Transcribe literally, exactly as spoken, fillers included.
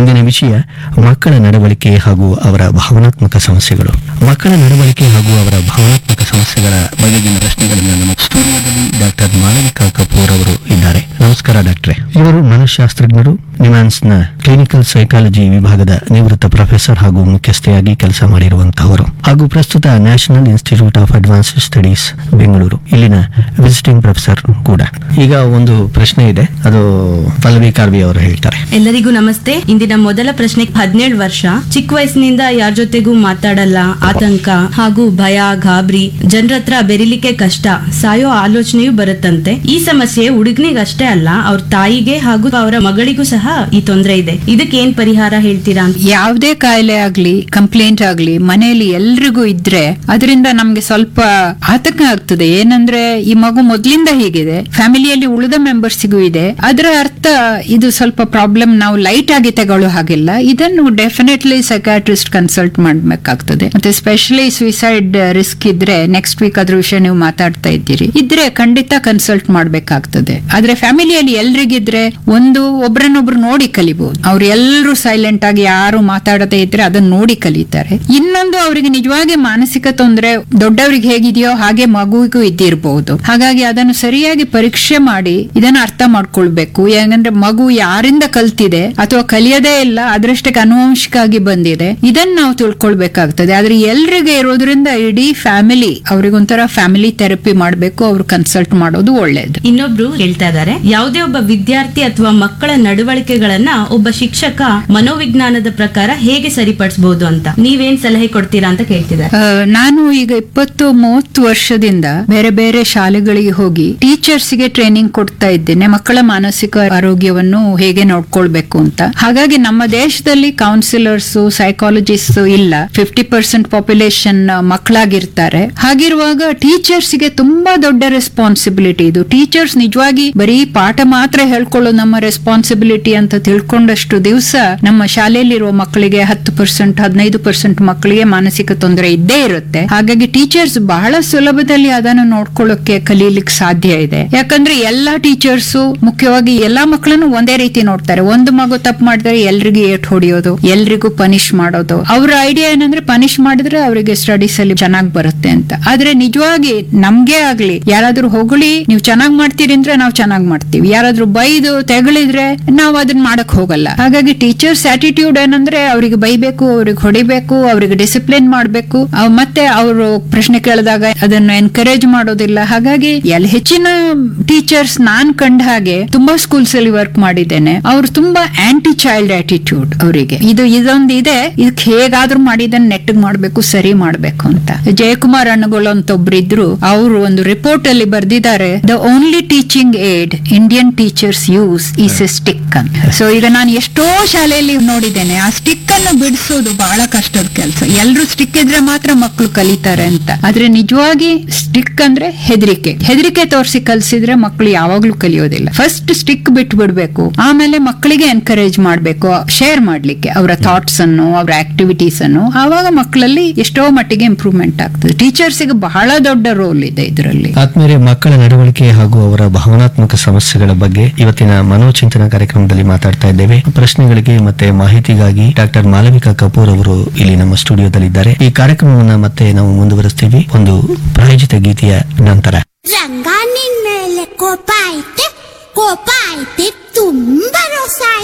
ಇಂದಿನ ವಿಷಯ ಮಕ್ಕಳ ನಡವಳಿಕೆ ಹಾಗೂ ಅವರ ಭಾವನಾತ್ಮಕ ಸಮಸ್ಯೆಗಳು. ಮಕ್ಕಳ ನಡವಳಿಕೆ ಹಾಗೂ ಅವರ ಭಾವನಾತ್ಮಕ ಸಮಸ್ಯೆಗಳ ಬಗೆಗಿನ ಪ್ರಶ್ನೆಗಳನ್ನು ನಮ್ಮ ಸ್ಟುಡಿಯೋದಲ್ಲಿ ಡಾಕ್ಟರ್ ಮಾಲವಿಕಾ ಕಪೂರ್ ಅವರು ಇದ್ದಾರೆ. ನಮಸ್ಕಾರ ಡಾಕ್ಟ್ರೆ. ಇವರು ಮನಃಶಾಸ್ತ್ರಜ್ಞರು, ನಿಮ್ಯಾನ್ಸ್ನ ಕ್ಲಿನಿಕಲ್ ಸೈಕಾಲಜಿ ವಿಭಾಗದ ನಿವೃತ್ತ ಪ್ರೊಫೆಸರ್ ಹಾಗೂ ಮುಖ್ಯಸ್ಥೆಯಾಗಿ ಕೆಲಸ ಮಾಡಿರುವಂತಹವರು ಹಾಗೂ ಪ್ರಸ್ತುತ national institute of advanced studies Bengaluru ಇಲ್ಲಿನ ವಿಸಿಟಿಂಗ್ ಪ್ರೊಫೆಸರ್ ಕೂಡ. ಈಗ ಒಂದು ಪ್ರಶ್ನೆ ಇದೆ, ಅದು ಪಲ್ಲವಿ ಕಾರ್ವಿ ಅವರು ಹೇಳ್ತಾರೆ. ಎಲ್ಲರಿಗೂ ನಮಸ್ತೆ. ಇಂದಿನ ಮೊದಲ ಪ್ರಶ್ನೆ, ಹದಿನೇಳು ವರ್ಷ, ಚಿಕ್ಕ ವಯಸ್ಸಿನಿಂದ ಯಾರ ಜೊತೆಗೂ ಮಾತಾಡಲ್ಲ, ಆತಂಕ ಹಾಗೂ ಭಯ, ಗಾಬರಿ, ಜನರ ಹತ್ರ ಬೆರಿಲಿಕ್ಕೆ ಕಷ್ಟ, ಸಾಯೋ ಆಲೋಚನೆಯೂ ಬರುತ್ತಂತೆ. ಈ ಸಮಸ್ಯೆ ಹುಡುಗನಿಗಷ್ಟೇ ಅಲ್ಲ, ಅವ್ರ ತಾಯಿಗೆ ಹಾಗೂ ಅವರ ಮಗಳಿಗೂ ಸಹ ಈ ತೊಂದರೆ ಇದೆ. ಇದಕ್ಕೆ ಏನ್ ಪರಿಹಾರ ಹೇಳ್ತೀರಾ? ಯಾವುದೇ ಕಾಯಿಲೆ ಆಗ್ಲಿ, ಕಂಪ್ಲೇಂಟ್ ಆಗ್ಲಿ ಮನೆಯಲ್ಲಿ ಎಲ್ರಿಗೂ ಇದ್ರೆ ಅದರಿಂದ ನಮ್ಗೆ ಸ್ವಲ್ಪ ಆತಂಕ ಆಗ್ತದೆ. ಏನಂದ್ರೆ ಈ ಮಗು ಮೊದ್ಲಿಂದ ಹೀಗಿದೆ, ಫ್ಯಾಮಿಲಿಯಲ್ಲಿ ಉಳಿದ ಮೆಂಬರ್ಸ್ಗೂ ಇದೆ, ಅದರ ಅರ್ಥ ಇದು ಸ್ವಲ್ಪ ಪ್ರಾಬ್ಲಮ್ ನಾವು ಲೈಟ್ ಆಗಿ ತಗೊಳ್ಳೋ ಹಾಗಿಲ್ಲ. ಇದನ್ನು ಡೆಫಿನೆಟ್ಲಿ ಸೈಕಾಟ್ರಿಸ್ಟ್ ಕನ್ಸಲ್ಟ್ ಮಾಡ್ಬೇಕಾಗ್ತದೆ. ಮತ್ತೆ ಸ್ಪೆಷಲಿ ಸುಯಿಸೈಡ್ ರಿಸ್ಕ್ ಇದ್ರೆ, ನೆಕ್ಸ್ಟ್ ವೀಕ್ ಅದ್ರ ವಿಷಯ ನೀವು ಮಾತಾಡ್ತಾ ಇದ್ದೀರಿ, ಇದ್ರೆ ಖಂಡಿತ ಕನ್ಸಲ್ಟ್ ಮಾಡ್ಬೇಕಾಗ್ತದೆ. ಆದ್ರೆ ಫ್ಯಾಮಿಲಿಯಲ್ಲಿ ಎಲ್ರಿಗಿದ್ರೆ ಒಂದು ಒಬ್ರನ್ನೊಬ್ರು ನೋಡಿ ಕಲಿಬಹುದು. ಅವ್ರು ಎಲ್ಲರೂ ಸೈಲೆಂಟ್ ಆಗಿ ಯಾರು ಮಾತಾಡದೇ ಇದ್ರೆ ಅದನ್ನ ನೋಡಿ ಕಲಿತಾರೆ. ಇನ್ನೊಂದು, ಅವರಿಗೆ ನಿಜವಾಗಿ ಮಾನಸಿಕ ತೊಂದರೆ ದೊಡ್ಡವರಿಗೆ ಹೇಗಿದೆಯೋ ಹಾಗೆ ಮಗುವಿಗೂ ಇದ್ದಿರಬಹುದು. ಹಾಗಾಗಿ ಅದನ್ನು ಸರಿಯಾಗಿ ಪರೀಕ್ಷೆ ಮಾಡಿ ಇದನ್ನ ಅರ್ಥ ಮಾಡ್ಕೊಳ್ಬೇಕು. ಯಾಕಂದ್ರೆ ಮಗು ಯಾರಿಂದ ಕಲ್ತಿದೆ ಅಥವಾ ಕಲಿಯದೇ ಇಲ್ಲ, ಅದರಷ್ಟಕ್ಕೆ ಅನುವಂಶಿಕಾಗಿ ಬಂದಿದೆ, ಇದನ್ನ ನಾವು ತಿಳ್ಕೊಳ್ಬೇಕಾಗ್ತದೆ. ಆದ್ರೆ ಎಲ್ರಿಗೆ ಇರೋದ್ರಿಂದ ಇಡೀ ಫ್ಯಾಮಿಲಿ ಅವರಿಗೊಂಥರ ಫ್ಯಾಮಿಲಿ ಥೆರಪಿ ಮಾಡ್ಬೇಕು, ಅವ್ರು ಕನ್ಸಲ್ಟ್ ಮಾಡೋದು ಒಳ್ಳೇದು. ಇನ್ನೊಬ್ರು ಹೇಳ್ತಾ ಇದ್ದಾರೆ, ಯಾವುದೇ ಒಬ್ಬ ವಿದ್ಯಾರ್ಥಿ ಅಥವಾ ಮಕ್ಕಳ ನಡವಳಿಕೆಗಳನ್ನ ಒಬ್ಬ ಶಿಕ್ಷಕ ಮನೋವಿಜ್ಞಾನದ ಪ್ರಕಾರ ಹೇಗೆ ಸರಿಪಡಿಸಬಹುದು ಅಂತ ನೀವೇನ್ ಸಲಹೆ ಕೊಡ್ತೀರಾ ಅಂತ ಕೇಳ್ತಿದ್ದಾರೆ. ನಾನು ಈಗ ಇಪ್ಪತ್ತು ಮೂವತ್ತು ವರ್ಷದಿಂದ ಬೇರೆ ಬೇರೆ ಶಾಲೆಗಳಿಗೆ ಹೋಗಿ ಟೀಚರ್ಸ್ ಗೆ ಟ್ರೈನಿಂಗ್ ಕೊಡ್ತಾ ಇದ್ದೇನೆ, ಮಕ್ಕಳ ಮಾನಸಿಕ ಆರೋಗ್ಯವನ್ನು ಹೇಗೆ ನೋಡ್ಕೊಳ್ಬೇಕು ಅಂತ. ಹಾಗಾಗಿ ನಮ್ಮ ದೇಶದಲ್ಲಿ ಕೌನ್ಸಿಲರ್ಸ್, ಸೈಕಾಲಜಿಸ್ಟ್ ಇಲ್ಲ, ಫಿಫ್ಟಿ ಪರ್ಸೆಂಟ್ ಪಾಪ್ಯುಲೇಷನ್ ಮಕ್ಕಳಾಗಿರ್ತಾರೆ. ಹಾಗಿರುವಾಗ ಟೀಚರ್ಸ್ ಗೆ ತುಂಬಾ ದೊಡ್ಡ ರೆಸ್ಪಾನ್ಸಿಬಿಲಿಟಿ ಇದು. ಟೀಚರ್ಸ್ ನಿಜವಾಗಿ ಬರೀ ಪಾಠ ಮಾತ್ರ ಹೇಳ್ಕೊಳ್ಳೋ ನಮ್ಮ ರೆಸ್ಪಾನ್ಸಿಬಿಲಿಟಿ ಅಂತ ತಿಳ್ಕೊಂಡಷ್ಟು ದಿವಸ ನಮ್ಮ ಶಾಲೆಯಲ್ಲಿರುವ ಮಕ್ಕಳಿಗೆ ಹತ್ತು ಪರ್ಸೆಂಟ್ ಹದಿನೈದು ಪರ್ಸೆಂಟ್ ಮಕ್ಕಳಿಗೆ ಮಾನಸಿಕ ತೊಂದರೆ ಇದ್ದೇ ಇರುತ್ತೆ. ಹಾಗಾಗಿ ಟೀಚರ್ಸ್ ಬಹಳ ಸುಲಭದಲ್ಲಿ ಅದನ್ನು ನೋಡ್ಕೊಳ್ಳೋಕೆ ಕಲೀಲಿಕ್ಕೆ ಸಾಧ್ಯ ಇದೆ. ಯಾಕಂದ್ರೆ ಎಲ್ಲಾ ಟೀಚರ್ಸ್ ಮುಖ್ಯವಾಗಿ ಎಲ್ಲಾ ಮಕ್ಕಳನ್ನು ಒಂದೇ ರೀತಿ ನೋಡ್ತಾರೆ. ಒಂದು ಮಗು ತಪ್ಪು ಮಾಡಿದ್ರೆ ಎಲ್ರಿಗೂ ಏಟ್ ಹೊಡಿಯೋದು, ಎಲ್ರಿಗೂ ಪನಿಷ್ ಮಾಡೋದು. ಅವ್ರ ಐಡಿಯಾ ಏನಂದ್ರೆ ಪನಿಷ್ ಮಾಡಿದ್ರೆ ಅವರಿಗೆ ಸ್ಟಡೀಸ್ ಅಲ್ಲಿ ಚೆನ್ನಾಗಿ ಬರುತ್ತೆ ಅಂತ. ಆದ್ರೆ ನಿಜವಾಗಿ ನಮ್ಗೆ ಆಗ್ಲಿ, ಯಾರಾದ್ರೂ ಹೊಗಳಿ ನೀವು ಚೆನ್ನಾಗ್ ಮಾಡ್ತೀರಿ ಅಂದ್ರೆ ನಾವು ಚೆನ್ನಾಗ್ ಮಾಡ್ತೀವಿ, ಯಾರಾದ್ರೂ ಬೈದು ತೆಗಳಿದ್ರೆ ನಾವು ಅದನ್ನ ಮಾಡಕ್ ಹೋಗಲ್ಲ. ಹಾಗಾಗಿ ಟೀಚರ್ಸ್ ಆಟಿಟ್ಯೂಡ್ ಏನಂದ್ರೆ ಅವ್ರಿಗೆ ಬೈಬೇಕು, ಅವ್ರಿಗೆ ಹೊಡಿಬೇಕು, ಅವ್ರಿಗೆ ಡಿಸಿಪ್ಲಿನ್ ಮಾಡ್ಬೇಕು, ಮತ್ತೆ ಅವರು ಪ್ರಶ್ನೆ ಕೇಳಿದಾಗ ಅದನ್ನು ಎನ್ಕರೇಜ್ ಮಾಡೋದಿಲ್ಲ. ಹಾಗಾಗಿ ಎಲ್ ಹೆಚ್ಚಿನ ಟೀಚರ್ಸ್ ನಾನ್ ಕಂಡ ಹಾಗೆ ತುಂಬಾ ಸ್ಕೂಲ್ಸ್ ಅಲ್ಲಿ ವರ್ಕ್ ಮಾಡಿದ್ದೇನೆ, ಅವ್ರು ತುಂಬಾ ಆಂಟಿ ಚೈಲ್ಡ್ ಆಟಿಟ್ಯೂಡ್. ಅವರಿಗೆ ಇದು ಇದೊಂದು ಇದೆ, ಇದಕ್ಕೆ ಹೇಗಾದ್ರೂ ಮಾಡಿ ಇದನ್ನ ನೆಟ್ಟಗ್ ಮಾಡ್ಬೇಕು, ಸರಿ ಮಾಡ್ಬೇಕು ಅಂತ. ಜಯಕುಮಾರ್ ಅಣ್ಣಗೋಳ ಅಂತ ಒಬ್ರು ಇದ್ರು, ಅವರು ಒಂದು ರಿಪೋರ್ಟ್ ಅಲ್ಲಿ ಬರ್ದಿದ್ದಾರೆ, the only teaching aid Indian teachers use is A stick ಅಂತ. ಸೊ ಈಗ ನಾನು ಎಷ್ಟೋ ಶಾಲೆಯಲ್ಲಿ ನೋಡಿದ್ದೇನೆ, ಆ ಸ್ಟಿಕ್ ಅನ್ನು ಬಿಡಿಸೋದು ಬಹಳ ಕಷ್ಟದ ಕೆಲಸ. ಎಲ್ರು ಸ್ಟಿಕ್ ಇದ್ರೆ ಮಾತ್ರ ಮಕ್ಕಳು ಕಲಿತಾರೆ ಅಂತ. ಆದ್ರೆ ನಿಜವಾಗಿ ಸ್ಟಿಕ್ ಅಂದ್ರೆ ಹೆದರಿಕೆ, ಹೆದರಿಕೆ ತೋರಿಸಿ ಕಲಿಸಿದ್ರೆ ಮಕ್ಕಳು ಯಾವಾಗ್ಲೂ ಕಲಿಯೋದಿಲ್ಲ. ಫಸ್ಟ್ ಸ್ಟಿಕ್ ಬಿಟ್ಟು ಬಿಡ್ಬೇಕು, ಆಮೇಲೆ ಮಕ್ಕಳಿಗೆ ಎನ್ಕರೇಜ್ ಮಾಡ್ಬೇಕು, ಶೇರ್ ಮಾಡ್ಲಿಕ್ಕೆ ಅವರ ಥಾಟ್ಸ್ ಅನ್ನು, ಅವರ ಆಕ್ಟಿವಿಟೀಸ್ ಅನ್ನು. ಆವಾಗ ಮಕ್ಕಳಲ್ಲಿ ಎಷ್ಟೋ ಮಟ್ಟಿಗೆ ಇಂಪ್ರೂವ್ಮೆಂಟ್ ಆಗ್ತದೆ. ಟೀಚರ್ಸ್ ಗೆ ಬಹಳ ದೊಡ್ಡ ರೋಲ್ ಇದೆ ಇದರಲ್ಲಿ. ಆದ್ಮೇಲೆ ಮಕ್ಕಳ ನಡವಳಿಕೆ ಹಾಗೂ ಅವರ ಭಾವನಾತ್ಮಕ ಸಮಸ್ಯೆಗಳ ಬಗ್ಗೆ ಇವತ್ತಿನ ಮನೋಚಿಂತನ ಕಾರ್ಯಕ್ರಮದಲ್ಲಿ ಮಾತಾಡ್ತಾ ಇದ್ದೇವೆ. ಪ್ರಶ್ನೆಗಳಿಗೆ ಮತ್ತೆ ಮಾಹಿತಿಗಾಗಿ ಡಾಕ್ಟರ್ ಮಾಲವಿಕಾ ಕಪೂರ್ ಅವರು ಇಲ್ಲಿ ನಮ್ಮ ಸ್ಟುಡಿಯೋದಲ್ಲಿದ್ದಾರೆ. ಈ ಕಾರ್ಯಕ್ರಮವನ್ನ ಮತ್ತೆ ನಾವು ಮುಂದುವರಿಸ್ತೀವಿ ಒಂದು ಪ್ರಾಯೋಜಿತ ಗೀತೆಯ ನಂತರ. ರಂಗ ನಿನ್ಮೇಲೆ ಕೋಪ ಐತೆ, ಕೋಪ ಐತೆ, ತುಂಬಾ ರೋಸ